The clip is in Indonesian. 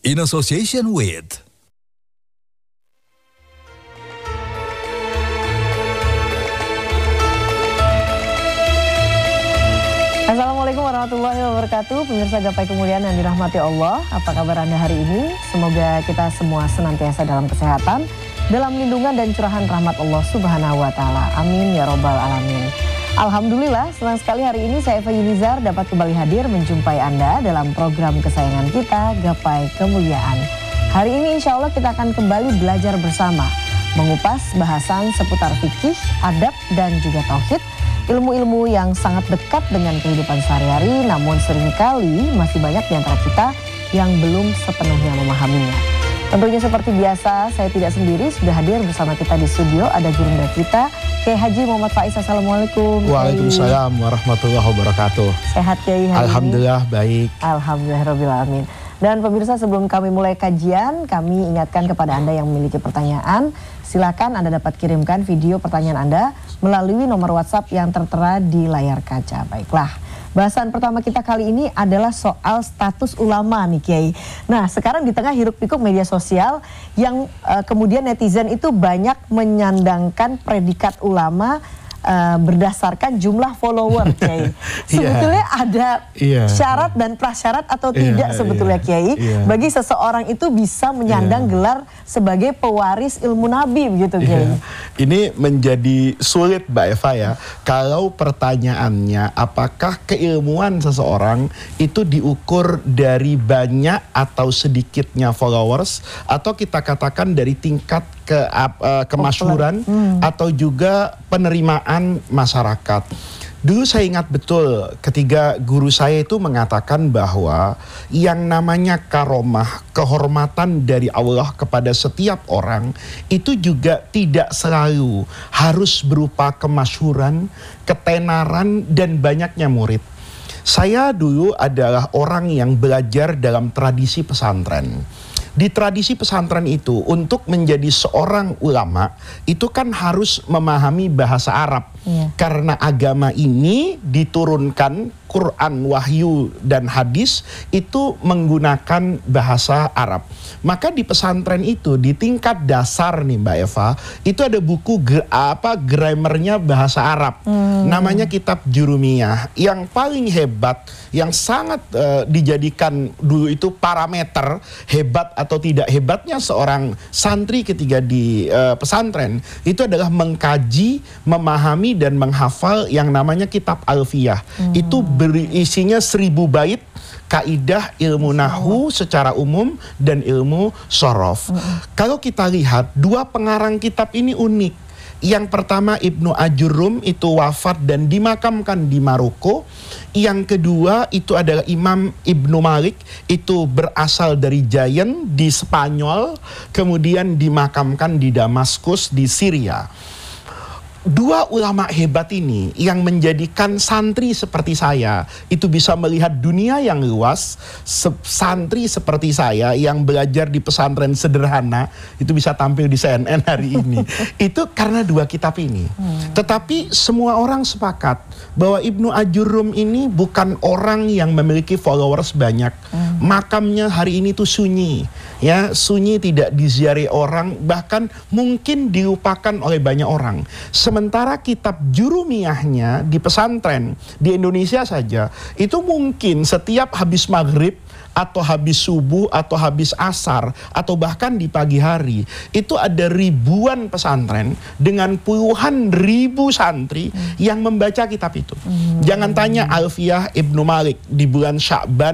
in association with Assalamualaikum warahmatullahi wabarakatuh. Pemirsa Gapai Kemuliaan yang dirahmati Allah, apa kabar Anda hari ini? Semoga kita semua senantiasa dalam kesehatan, dalam lindungan dan curahan rahmat Allah Subhanahu wa Ta'ala. Amin ya Robbal Alamin. Alhamdulillah, senang sekali hari ini saya Eva Yunizar dapat kembali hadir menjumpai Anda dalam program kesayangan kita, Gapai Kemuliaan. Hari ini insya Allah kita akan kembali belajar bersama, mengupas bahasan seputar fikih, adab, dan juga tauhid. Ilmu-ilmu yang sangat dekat dengan kehidupan sehari-hari, namun seringkali masih banyak di antara kita yang belum sepenuhnya memahaminya. Tentunya seperti biasa, saya tidak sendiri, sudah hadir bersama kita di studio, ada gurunda kita, Kiai Haji Muhammad Faiz. Assalamualaikum. Waalaikumsalam warahmatullahi wabarakatuh. Sehat Kiai hari Alhamdulillah ini? Baik. Alhamdulillahirrahmanirrahim. Dan pemirsa, sebelum kami mulai kajian, kami ingatkan kepada Anda yang memiliki pertanyaan, silakan Anda dapat kirimkan video pertanyaan Anda melalui nomor WhatsApp yang tertera di layar kaca. Baiklah, bahasan pertama kita kali ini adalah soal status ulama nih Kiai. Nah, sekarang di tengah hiruk-pikuk media sosial yang kemudian netizen itu banyak menyandangkan predikat ulama berdasarkan jumlah follower Kiai. Sebetulnya ada syarat dan prasyarat atau tidak sebetulnya Kiai bagi seseorang itu bisa menyandang gelar sebagai pewaris ilmu Nabi begitu Kiai. Ini menjadi sulit Mbak Eva ya. Kalau pertanyaannya apakah keilmuan seseorang itu diukur dari banyak atau sedikitnya followers, atau kita katakan dari tingkat kemasyhuran atau juga penerimaan masyarakat. Dulu saya ingat betul ketika guru saya itu mengatakan bahwa yang namanya karomah, kehormatan dari Allah kepada setiap orang itu juga tidak selalu harus berupa kemasyhuran, ketenaran, dan banyaknya murid. Saya dulu adalah orang yang belajar dalam tradisi pesantren. Di tradisi pesantren itu, untuk menjadi seorang ulama itu kan harus memahami bahasa Arab. Karena agama ini diturunkan, Quran, wahyu, dan hadis itu menggunakan bahasa Arab. Maka di pesantren itu, di tingkat dasar nih Mbak Eva, itu ada buku grammarnya bahasa Arab. Namanya kitab Jurumiyah. Yang paling hebat, yang sangat dijadikan dulu itu parameter hebat atau tidak hebatnya seorang santri ketika di pesantren, itu adalah mengkaji, memahami, dan menghafal yang namanya kitab Alfiyah. Itu isinya 1000 bait kaidah ilmu nahwu secara umum dan ilmu sorof. Kalau kita lihat dua pengarang kitab ini unik. Yang pertama Ibnu Ajurrum itu wafat dan dimakamkan di Maroko. Yang kedua itu adalah Imam Ibnu Malik, itu berasal dari Jayen di Spanyol, kemudian dimakamkan di Damaskus di Syria. Dua ulama hebat ini yang menjadikan santri seperti saya itu bisa melihat dunia yang luas. Santri seperti saya yang belajar di pesantren sederhana itu bisa tampil di CNN hari ini. Itu karena dua kitab ini. Tetapi semua orang sepakat bahwa Ibnu Ajurrum ini bukan orang yang memiliki followers banyak. Makamnya hari ini tuh sunyi, ya, sunyi, tidak diziarahi orang, bahkan mungkin dilupakan oleh banyak orang. Sementara kitab Jurumiyahnya di pesantren di Indonesia saja itu mungkin setiap habis maghrib atau habis subuh atau habis asar atau bahkan di pagi hari itu ada ribuan pesantren dengan puluhan ribu santri yang membaca kitab itu. Jangan tanya Alfiyah Ibnu Malik di bulan Sya'ban